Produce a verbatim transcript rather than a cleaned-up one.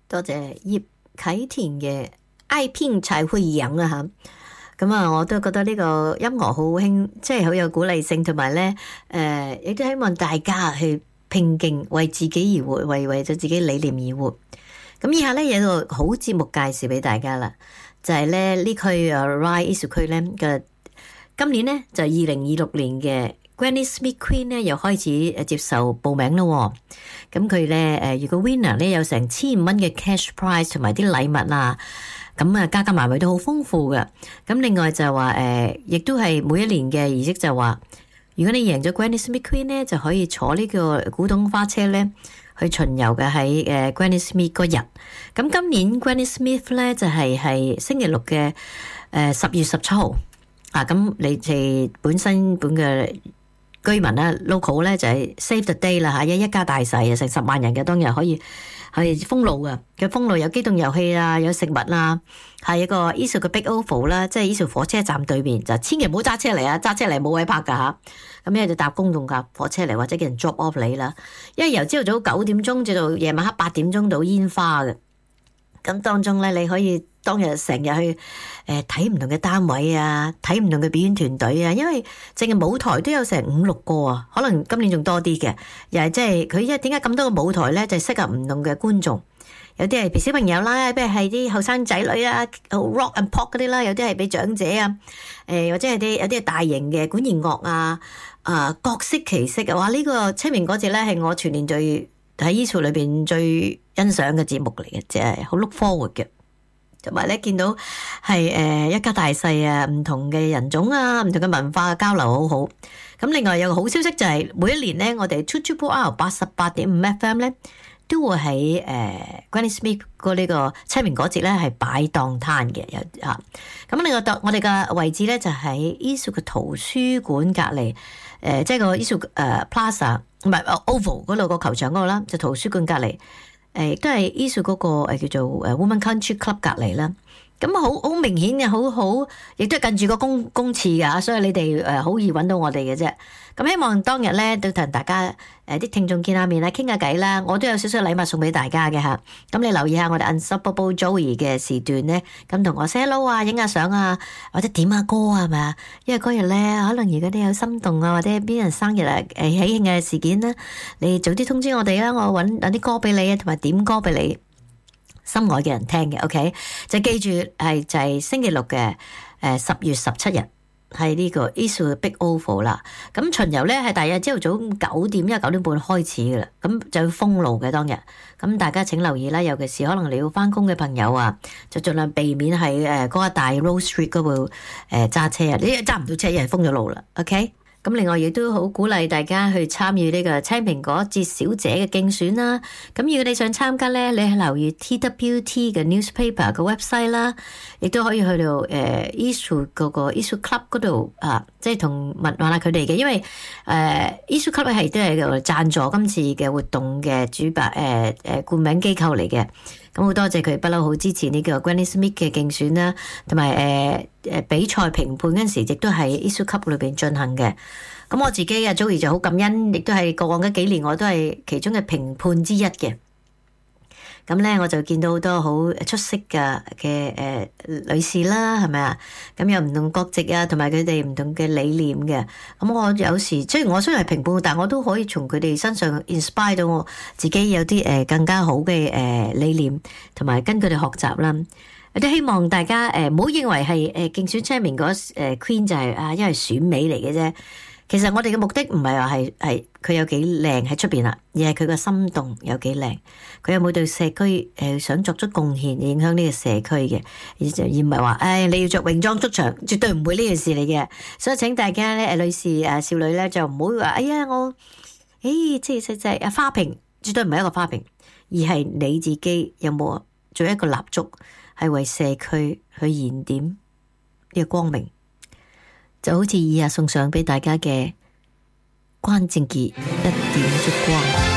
多謝葉啟田嘅愛拼才會贏啊吓，咁啊我都覺得呢個音樂好興，即係好有鼓勵性，同埋咧誒，亦都希望大家去拼勁，為自己而活，為為咗自己理念而活。咁以下咧有個好節目介紹俾大家啦，就係咧呢區啊 Ryde 藝術區咧嘅今年咧就二零二六年嘅 Granny Smith Queen 咧又開始誒接受報名咯。咁佢咧誒如果 winner 咧有成千五蚊嘅 cash prize 同埋啲禮物啊，咁啊加加埋埋都好豐富嘅。咁另外就話誒，亦都係每一年嘅儀式就話，如果你贏咗 Granny Smith Queen 咧，就可以坐呢個古董花車咧去巡遊嘅喺誒 Granny Smith 嗰日。咁今年 Granny Smith 咧就係係星期六嘅誒十月十七號啊。咁你哋本身本嘅居民咧 local 咧就係 save the day 啦嚇，一一家大細啊，成十萬人嘅當日可以係封路嘅，嘅封路有機動遊戲啊，有食物啊，係一個 Eastwood 嘅 Big Oval 啦，即係 Eastwood 火車站對面，就千祈唔好揸車嚟啊，揸車嚟冇位泊噶嚇，咁咧就搭公共架火車嚟或者叫人 drop off 你啦，因為由朝早九點鐘至到夜晚黑八點鐘到煙花嘅，咁當中咧你可以當日成日去誒睇唔同嘅單位啊，睇唔同嘅表演團隊啊，因為淨係舞台都有成五六個啊，可能今年仲多啲嘅，又係即係佢因為點解咁多個舞台咧，就係適合唔同嘅觀眾，有啲係俾小朋友啦，譬如係啲後生仔女啊 ，rock and pop 嗰啲啦，有啲係俾長者啊，誒或者係啲有啲係大型嘅管弦樂啊，啊各色其色嘅話，呢、這個清明嗰節咧係我全年最喺 Eastwood 裏邊最欣賞嘅節目嚟嘅，即係好 look forward 嘅。同埋咧，見到係誒一家大細啊，唔同嘅人種啊，唔同嘅文化嘅交流好好。咁另外有個好消息就係每一年咧，我哋 two two R 八十八點五 F M 咧都會喺誒 Granny Smith 個呢個清明嗰節咧係擺檔攤嘅有啊。咁另外我哋嘅位置咧就喺 Eastwood 嘅圖書館隔離，誒即係個 Eastwood 誒 Plaza 唔係 Oval 嗰度個球場嗰度啦，就圖書館隔離。誒都係 Eastwood 嗰個誒叫做誒 Women Country Club 隔離啦，咁好好明顯嘅，好好亦都係近住個公公廁㗎，所以你哋誒好易揾到我哋嘅啫。咁希望當日咧都同大家誒啲聽眾見下面啦，傾下偈啦，我都有少少禮物送俾大家嘅嚇。咁你留意下我哋 Unstoppable Joey 嘅時段咧，咁同我 say hello 啊，影下相啊，或者點下歌啊，係咪啊？因為嗰日咧可能如果你有心動啊，或者邊人生日啊誒喜慶嘅事件咧，你早啲通知我哋啦，我揾揾啲歌俾你啊，同埋點歌俾你心愛嘅人聽嘅 ，OK？ 就記住係就係星期六嘅誒十月十七日。係呢個 Eastwood Big Oval 啦，咁巡遊咧係大約朝頭早九點，因為九點半開始噶啦，咁就要封路嘅當日，咁大家請留意啦，尤其是可能你要翻工嘅朋友啊，就盡量避免喺誒嗰個大 Rose Street 嗰度誒揸車啊，你揸唔到車，因為封咗路啦 ，OK？咁另外亦都好鼓勵大家去參與呢個青蘋果節小姐嘅競選啦。咁如果你想參加咧，你係留意 T W T 嘅 newspaper 嘅 website 啦，亦都可以去到誒 Eastwood 嗰個 Eastwood Club 嗰度啊，即係同問問下佢哋嘅，因為誒、呃、Eastwood Club 係都係贊助今次嘅活動嘅主辦誒誒冠名機構嚟嘅。咁好多謝佢不嬲好支持呢個 Granny Smith 嘅競選啦，同埋誒誒比賽評判嗰陣時，亦都喺 Eastwood Club 裏邊進行嘅。咁我自己啊 Joey 就好感恩，亦都係過往嗰幾年我都係其中嘅評判之一嘅。咁咧我就見到好多好出色嘅嘅誒女士啦，係咪啊？咁有唔同國籍啊，同埋佢哋唔同嘅理念嘅。咁我有時雖然我雖然係評判，但我都可以從佢哋身上 inspire 到我自己有啲誒更加好嘅誒理念，同埋跟佢哋學習啦。我都希望大家誒唔好認為係誒競選 Champion 嗰誒 Queen 就係啊，因為選美嚟嘅啫。其實我哋嘅目的唔係話係係佢有幾靚喺出邊啦，而係佢個心動有幾靚，佢有冇對社區誒想作出貢獻，影響呢個社區嘅，而而唔係話誒你要着泳裝出場，絕對唔會呢件事嚟嘅。所以請大家咧誒女士誒少女咧就唔好話哎呀我誒即係即係啊花瓶，絕對唔係一個花瓶，而係你自己有冇做一個蠟燭，係為社區去燃點呢個光明。就好似以下送上俾大家嘅關正傑一點燭光。